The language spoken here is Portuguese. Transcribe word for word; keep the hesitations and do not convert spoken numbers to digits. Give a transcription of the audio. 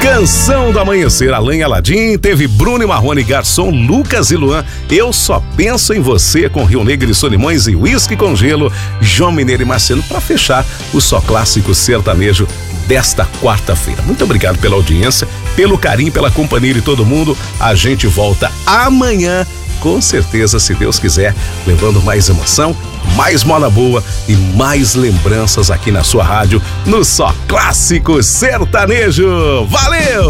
Canção do Amanhecer, Alain Aladim, teve Bruno e Marrone, Garçom, Lucas e Luan, Eu Só Penso em Você, com Rio Negro e Solimões e Whisky com Gelo, João Mineiro e Marcelo, para fechar o Só Clássico Sertanejo desta quarta-feira. Muito obrigado pela audiência, pelo carinho, pela companhia de todo mundo. A gente volta amanhã, com certeza, se Deus quiser, levando mais emoção, mais moda boa e mais lembranças aqui na sua rádio, no Só Clássico Sertanejo. Valeu!